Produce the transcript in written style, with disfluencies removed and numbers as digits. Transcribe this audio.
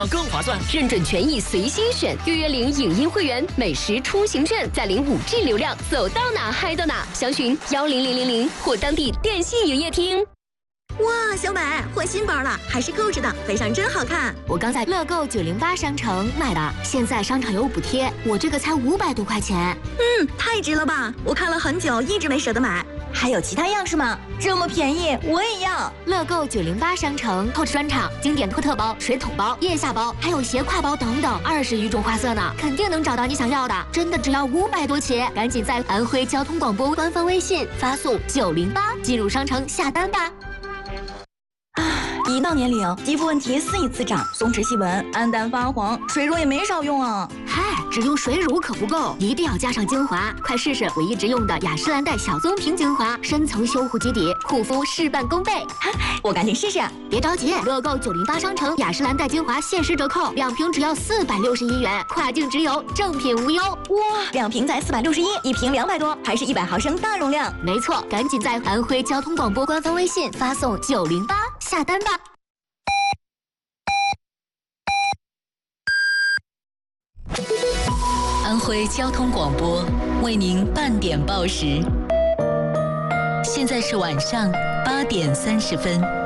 更划算， 认准权益随心选，预约领影音会员、美食出行券，再领5G 流量，走到哪嗨到哪。详询10000或当地电信营业厅。 哇，小美换新包了，还是购置的，飞上真好看。 我刚在乐购908商城买的，现在商场有补贴，我这个才500多块钱。 太值了吧！我看了很久，一直没舍得买。 还有其他样式吗？这么便宜，我也要。 乐购908商城，Coach 专场经典托特包、水桶包、腋下包，还有斜挎包等等，20余种花色呢，肯定能找到你想要的。真的只要500多起，赶紧在安徽交通广播官方微信发送908进入商城下单吧。 一到年龄，肌肤问题肆意滋长，松弛细纹、暗淡发黄，水乳也没少用啊。 嗨，只用水乳可不够，一定要加上精华。快试试我一直用的雅诗兰黛小棕瓶精华，深层修护基底，护肤事半功倍。 我赶紧试试。 别着急，乐购908商城雅诗兰黛精华限时折扣，2瓶只要461元，跨境直邮，正品无忧。 哇，2瓶才461，一瓶200多，还是100毫升大容量。 没错，赶紧在安徽交通广播官方微信发送908下单吧。 安徽交通广播为您半点报时，现在是晚上8点30分。